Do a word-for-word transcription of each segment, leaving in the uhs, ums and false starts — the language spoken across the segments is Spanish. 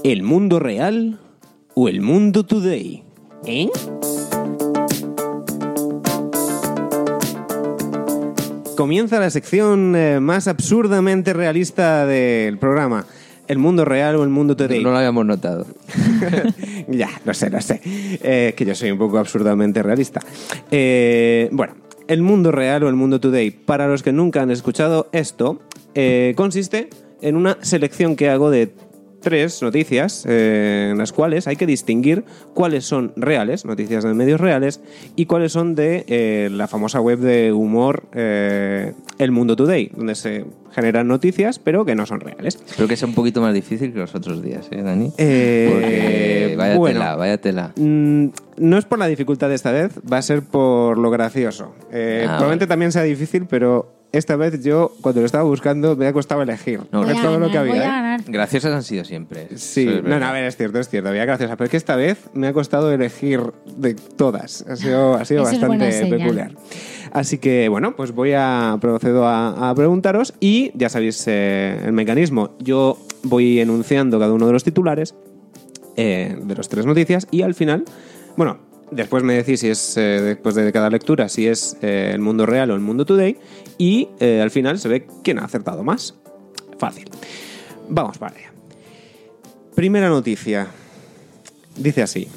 ¿El mundo real o el mundo today? ¿Eh? Comienza la sección eh, más absurdamente realista del programa. ¿El mundo real o el mundo today? No lo habíamos notado. Ya, no sé, no sé. Eh, que yo soy un poco absurdamente realista. Eh, bueno, el mundo real o el mundo today. Para los que nunca han escuchado esto, eh, consiste en una selección que hago de tres noticias eh, en las cuales hay que distinguir cuáles son reales, noticias de medios reales, y cuáles son de eh, la famosa web de humor eh, El Mundo Today, donde se generan noticias pero que no son reales. Espero que sea un poquito más difícil que los otros días, ¿eh, Dani? Eh, Porque vaya bueno, tela, vaya tela. Mm, no es por la dificultad de esta vez, va a ser por lo gracioso. Eh, Ah, probablemente vale. también sea difícil, pero esta vez yo, cuando lo estaba buscando, me ha costado elegir. No, No, es voy a todo lo que voy a había. ¿eh? ganar. Graciosas han sido siempre. Sí, Eso es no, verdad. no, a ver, es cierto, es cierto, había graciosas, pero es que esta vez me ha costado elegir de todas. Ha sido, ha sido Eso es buena bastante señal. peculiar. Así que, bueno, pues voy a procedo a, a preguntaros y ya sabéis eh, el mecanismo. Yo voy enunciando cada uno de los titulares eh, de las tres noticias y al final, bueno, después me decís si es, eh, después de cada lectura, si es eh, el mundo real o el mundo today y eh, al final se ve quién ha acertado más. Fácil. Vamos para allá. Primera noticia. Dice así.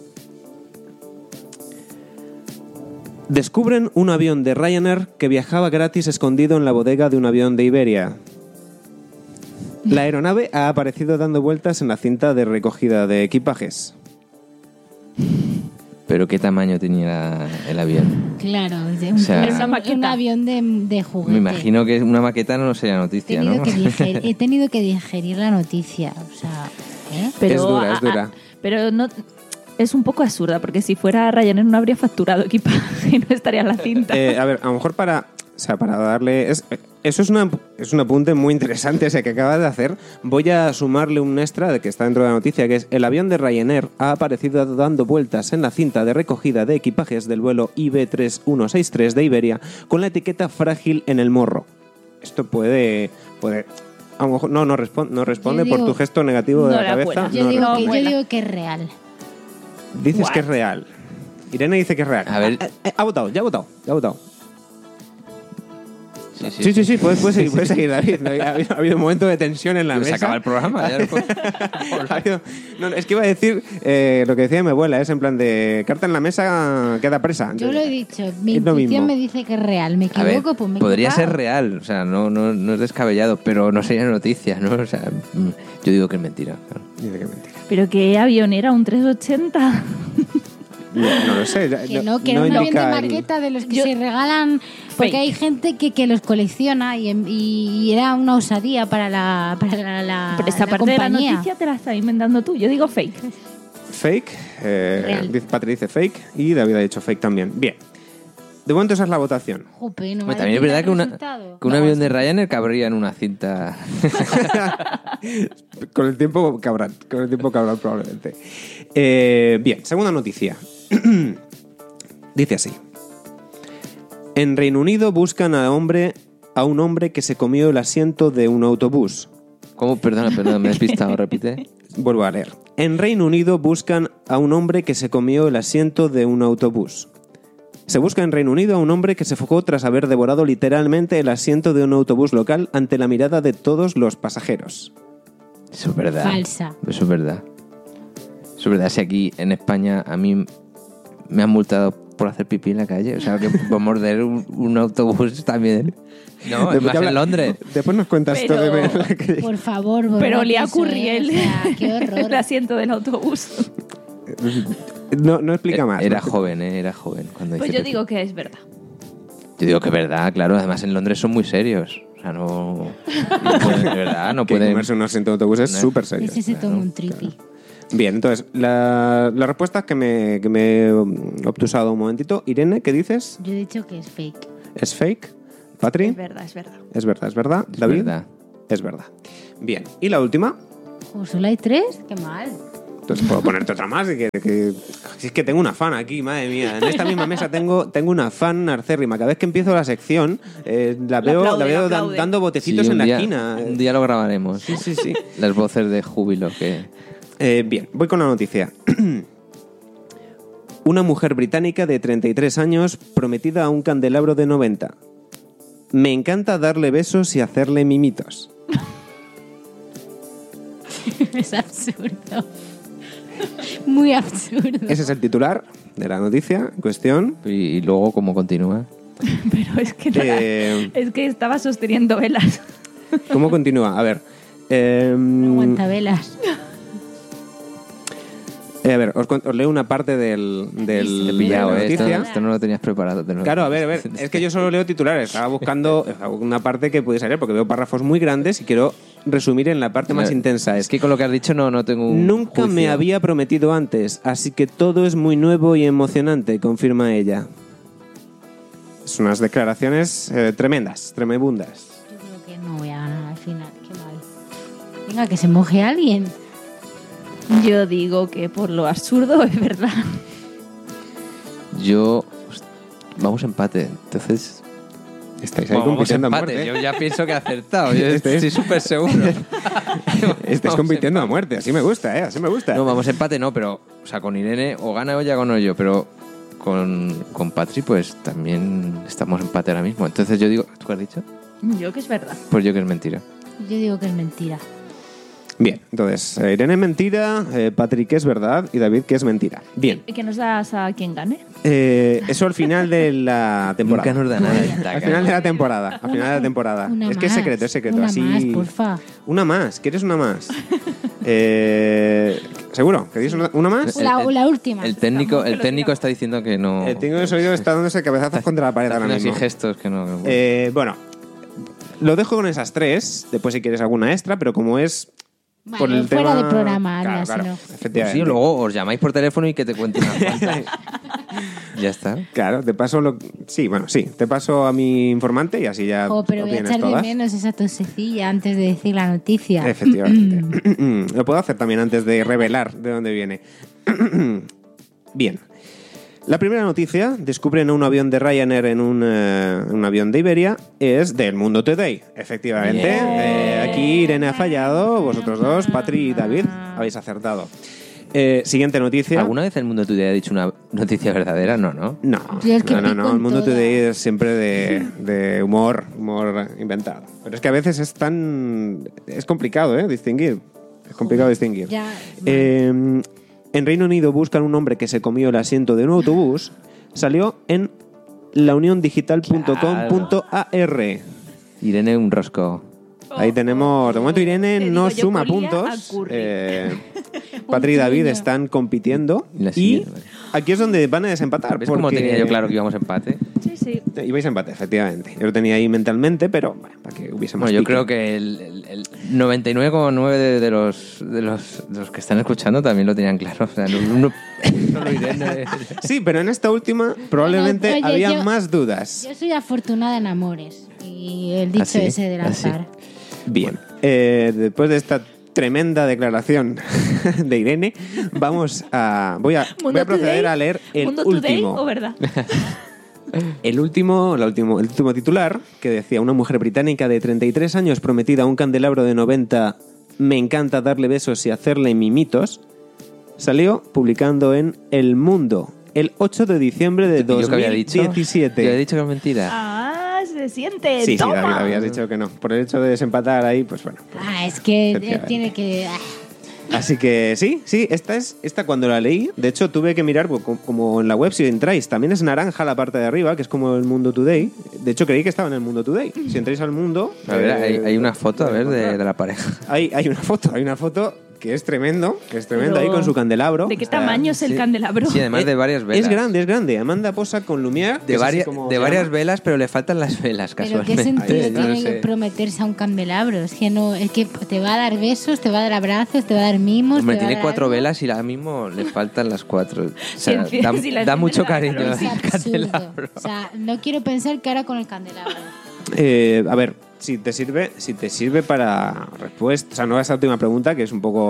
Descubren un avión de Ryanair que viajaba gratis escondido en la bodega de un avión de Iberia. La aeronave ha aparecido dando vueltas en la cinta de recogida de equipajes. Pero ¿qué tamaño tenía el avión? Claro, de un, O sea, un- Esa un maqueta. avión de, de juguete. Me imagino que una maqueta no sería He noticia, tenido, ¿no? que digerir, he tenido que digerir la noticia. O sea, ¿eh? Pero, Es dura, es a- a- dura. pero no es un poco absurda, porque si fuera Ryanair no habría facturado equipaje, no estaría en la cinta. Eh, a ver, a lo mejor para, o sea, para darle... es- eso es, una, es un apunte muy interesante ese que acabas de hacer. Voy a sumarle un extra de que está dentro de la noticia, que es el avión de Ryanair ha aparecido dando vueltas en la cinta de recogida de equipajes del vuelo I B tres uno seis tres de Iberia con la etiqueta frágil en el morro. Esto puede... puede a lo mejor no, no, respon- no responde Yo por tu digo- gesto negativo de No la era cabeza. buena. Yo, no digo no, que, yo buena. digo que es real. Dices What? que es real. Irene dice que es real. A ver. Ha, ha- ha votado, ya ha votado, ya ha votado. Sí, sí, Sí, sí, sí, puedes, puedes seguir, puedes seguir, David. Ha habido, ha habido un momento de tensión en la Pues se mesa. acaba el programa. Ya después. Ha habido- no, no, es que iba a decir eh, lo que decía mi abuela, es en plan de carta en la mesa queda presa. Yo lo he dicho, mi Es lo intuición mismo. me dice que es real. Me A ver, equivoco, pues me he podría ser equivocado. real, o sea, no, no, no es descabellado, pero no sería noticia, ¿no? O sea, mm, yo digo que es mentira. Claro. Dice que mentira. Pero ¿qué avión era? ¿Un trescientos ochenta? No, no lo sé. ya- Que no, que era un avión de indica el- marqueta de los que Yo- se regalan, porque Fake. hay gente que, que los colecciona y, en- y era una osadía para la, para la, la, Pero esta la parte de la compañía. noticia te la estás inventando tú. Yo digo fake. Fake. Eh, Real. dice- Patri dice fake y David ha dicho fake también. Bien. De momento esa es la votación. Jope, no Bueno, me también es adivina verdad el que, una, resultado. que un No, avión es de que- Ryanair cabría en una cinta. Con el tiempo cabrán. Con el tiempo cabrán probablemente. Eh, bien, segunda noticia. Dice así. En Reino Unido buscan a, hombre, a un hombre que se comió el asiento de un autobús. ¿Cómo? Perdona, perdona, me he despistado, repite. Vuelvo a leer. En Reino Unido buscan a un hombre que se comió el asiento de un autobús. Se busca en Reino Unido a un hombre que se fugó tras haber devorado literalmente el asiento de un autobús local ante la mirada de todos los pasajeros. Eso es verdad. Falsa. Eso es verdad. Eso es verdad. Si aquí en España a mí me han multado por hacer pipí en la calle, o sea, que por morder un, un autobús también. No, Después más te habla- en Londres. Después nos cuentas Pero- todo de la que- Por favor, borrad Pero olía a eso, ¿eh? Curriel. O sea, qué El horror. asiento del autobús. No, no explica más. Era ¿no? joven, ¿eh? Era joven. Cuando Pues hice yo pipí. digo que es verdad. Yo digo que es verdad, claro. Además en Londres son muy serios. O sea, no... no pueden, de verdad, no Que pueden... comerse un asiento de autobús es No. súper serio. Ese se toma un tripi. Bien, entonces, la, la respuesta que me, que me he obtusado un momentito. Irene, ¿qué dices? Yo he dicho que es fake. ¿Es fake? ¿Patri? Es verdad, es verdad. Es verdad, es verdad. Es ¿David? verdad. Es verdad. Bien, y la última. ¿O solo hay tres? Qué mal. Entonces puedo ponerte otra más. y Que, que- si es que tengo una fan aquí, madre mía. En esta misma mesa tengo, tengo una fan arcérrima. Cada vez que empiezo la sección, eh, la Le veo, aplaude, la veo le dan- aplaude. dando botecitos Sí, en un la día- esquina. Un día lo grabaremos. Sí, sí, sí. Las voces de júbilo que... Eh, bien, voy con la noticia. Una mujer británica de treinta y tres años prometida a un candelabro de noventa. Me encanta darle besos y hacerle mimitos. Es absurdo. Muy absurdo. Ese es el titular de la noticia en cuestión. Y, y luego, ¿cómo continúa? Pero es que, Eh, es que estaba sosteniendo velas. ¿Cómo continúa? A ver. Eh, Aguantavelas. eh, a ver, os, con- os leo una parte del, del, Te he pillado, de la ¿eh? Esto, noticia. esto no lo tenías preparado. te lo- Claro, a ver, a ver. Es que yo solo leo titulares. Estaba buscando una parte que pudiese leer porque veo párrafos muy grandes y quiero resumir en la parte más Mira, intensa. Es que con lo que has dicho no, no tengo un Nunca me juicio. había prometido antes, así que todo es muy nuevo y emocionante, confirma ella. Son unas declaraciones eh, tremendas, tremebundas. Yo creo que no voy a ganar al final. Qué mal. Venga, que se moje alguien. Yo digo que por lo absurdo es verdad. Yo... Vamos empate. Entonces... Estáis ahí Vamos compitiendo a empate. muerte. Yo ya pienso que he acertado. Yo Este es- estoy súper seguro. Estáis Vamos compitiendo a empate. muerte, así me gusta, ¿eh? Así me gusta. No, vamos empate no, pero... O sea, con Irene o gana o ya gano yo, pero... Con, con Patri, pues también estamos empate ahora mismo. Entonces yo digo... ¿Tú qué has dicho? Yo que es verdad. Pues yo que es mentira. Yo digo que es mentira. Bien, entonces, eh, Irene es mentira, eh, Patrick es verdad y David que es mentira. Bien, ¿Y que nos das a quien gane? eh, eso al final de la temporada. Nunca nos da nada. Al final de la temporada, al final de la temporada. Una es que es más, secreto, es secreto. Una Así... más, porfa. Una más, ¿quieres una más? eh, ¿Seguro? ¿Queréis una, una más? El- La, el- la última. El técnico, Vamos, que el lo técnico tiramos. está diciendo que no... El técnico de sonido está dándose cabezazos contra la pared Está ahora haciendo mismo. así gestos que no... que bueno. Eh, bueno, lo dejo con esas tres, después si quieres alguna extra, pero como es... Vale, por el fuera tema... de programa, claro, anda, claro, si no. efectivamente. Sí, luego os llamáis por teléfono y que te cuenten unas cuantas. Ya está. Claro, te paso lo... Sí, bueno, sí, te paso a mi informante y así ya Oh, pero lo voy a tienes echar de todas. menos esa tosecilla antes de decir la noticia. Efectivamente. Lo puedo hacer también antes de revelar de dónde viene. Bien. La primera noticia, descubren un avión de Ryanair en un, eh, un avión de Iberia, es del Mundo Today. Efectivamente. Bien. Eh, aquí Irene ha fallado, vosotros dos, Patri y David, habéis acertado. Eh, siguiente noticia. ¿Alguna vez el Mundo Today ha dicho una noticia verdadera? No, ¿no? No, Yo el que no, no, pico no. en El Mundo todas. Today es siempre de, de humor, humor inventado. Pero es que a veces es tan... Es complicado, ¿eh? Distinguir. Es complicado distinguir. Ya, Eh, en Reino Unido buscan un hombre que se comió el asiento de un autobús. Salió en la unión digital punto com punto a r. Irene, un rosco. Ahí tenemos... De momento Irene Te no digo, yo suma colía puntos. a Curry. Eh, Patri y David puño. están compitiendo. Y la Y siguiente, vale. aquí es donde van a desempatar. ¿Ves cómo porque- tenía yo claro que íbamos a empate? Sí, sí. Ibais a empate, efectivamente. Yo lo tenía ahí mentalmente, pero bueno, para que hubiese más Bueno, yo pique. creo que el, el- el noventa y nueve coma nueve de, de los, de, los, de los que están escuchando también lo tenían claro. O sea, no, no- solo Irene. Sí, pero en esta última probablemente Bueno, oye, había yo- más dudas. Yo soy afortunada en amores. Y el dicho ¿Ah, sí? ese del ¿Ah, sí? azar. Bien, eh, después de esta tremenda declaración de Irene, vamos a... Voy a, voy Mundo a proceder Today, a leer el ¿Mundo Today último. o verdad? El último, la último, el último titular, que decía: una mujer británica de treinta y tres años prometida a un candelabro de noventa, me encanta darle besos y hacerle mimitos, salió publicando en El Mundo el ocho de diciembre de ¿Yo qué había dos mil dicho? diecisiete. Yo había dicho que es mentira. Ah, se siente. Sí, sí, ¡Toma! David, habías dicho que no. Por el hecho de desempatar ahí, pues bueno. Ah, es que eh, Efectivamente. tiene que... ah. Así que sí, sí, esta es esta cuando la leí, de hecho tuve que mirar como, como en la web si entráis, también es naranja la parte de arriba, que es como el Mundo Today. De hecho creí que estaba en el Mundo Today. Si entráis al Mundo, A ver, eh, hay, hay una foto, a ver, de, encontrar. de la pareja. Hay, hay una foto, hay una foto que es tremendo, que es tremenda Pero, ahí con su candelabro. ¿De qué O sea, tamaño es el Sí. candelabro? Sí, además de varias velas. Es grande, es grande. Amanda posa con Lumière. que De, es así varias como de se varias llama. velas, pero le faltan las velas, Pero qué casualmente. sentido Ahí, No tiene sé. que prometerse a un candelabro. Es que no, es que te va a dar besos, te va a dar abrazos, te va a dar mimos. Hombre, te va a tiene dar cuatro algo. velas y ahora mismo le faltan las cuatro. O sea, Sí, da, sí, la da mucho enciende cariño la Es el absurdo. candelabro. O sea, no quiero pensar que ahora con el candelabro. Eh, a ver, si te sirve, si te sirve para respuesta, o sea, no esa última pregunta que es un poco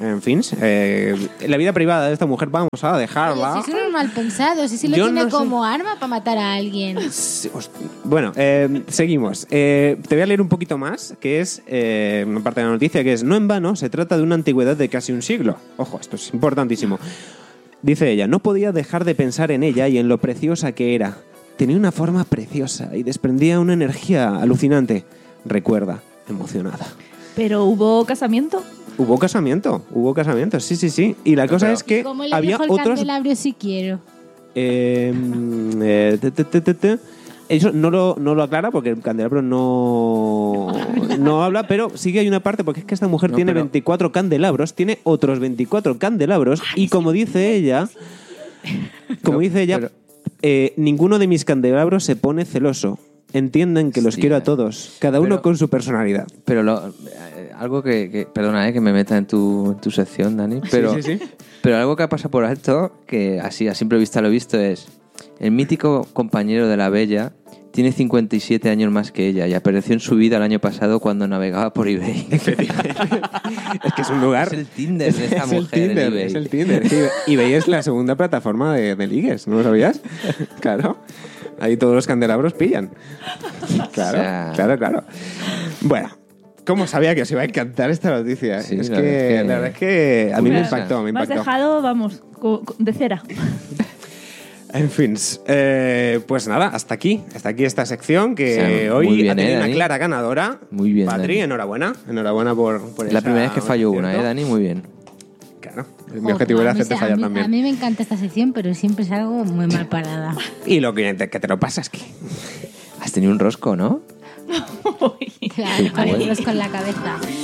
En fin, eh, la vida privada de esta mujer vamos a dejarla. Oye, si son unos mal pensados, si se lo Yo tiene no sé- como arma para matar a alguien. Sí, host- Bueno, eh, seguimos. Eh, te voy a leer un poquito más, que es eh, una parte de la noticia, que es: no en vano, se trata de una antigüedad de casi un siglo. Ojo, esto es importantísimo. Dice ella: no podía dejar de pensar en ella y en lo preciosa que era. Tenía una forma preciosa y desprendía una energía alucinante. Recuerda, emocionada. ¿Pero hubo casamiento? Hubo casamiento, hubo casamiento, sí, sí, sí. Y la cosa pero- es que ¿Cómo le había dejo el otros... candelabro si quiero? Eh, eh, te, te, te, te, te. Eso no lo, no lo aclara porque el candelabro no, no habla, pero sí que hay una parte, porque es que esta mujer No, tiene pero- veinticuatro candelabros, tiene otros veinticuatro candelabros, y como dice ella, como No, dice ella, pero- eh, ninguno de mis candelabros se pone celoso. Entienden que los Hostia. quiero a todos, cada uno Pero- con su personalidad. Pero lo, eh, algo que, que- perdona, eh, que me meta en tu, en tu sección, Dani, pero, sí, sí. pero algo que ha pasado por alto, que así a simple vista lo he visto, es el mítico compañero de la Bella tiene cincuenta y siete años más que ella y apareció en su vida el año pasado cuando navegaba por eBay. Es que es un lugar... Es el Tinder de esta es el mujer en Tinder, eBay. es el Tinder. Sí, eBay es la segunda plataforma de, de ligues, ¿no lo sabías? Claro. Ahí todos los candelabros pillan. Claro, O sea- claro, claro. Bueno, ¿cómo sabía que os iba a encantar esta noticia? Sí, es la que, verdad es que- la verdad es que a mí me Me- impactó, me Me has impactó. dejado, vamos, co- co- de cera. En fin, eh, pues nada, hasta aquí. Hasta aquí esta sección que O sea, hoy muy bien, ha tenido ¿eh, una Dani? clara ganadora. Muy bien, Patri, Dani. enhorabuena. Enhorabuena por, por Es la esa primera vez que fallo acierto. una, ¿eh, Dani? Muy bien. Claro, mi Joder, objetivo era a mí hacerte se- fallar a mí, también. A mí me encanta esta sección, pero siempre salgo muy mal parada. Y lo que te, que te lo pasa es que... Has tenido un rosco, ¿no? Claro, con el rosco en la cabeza.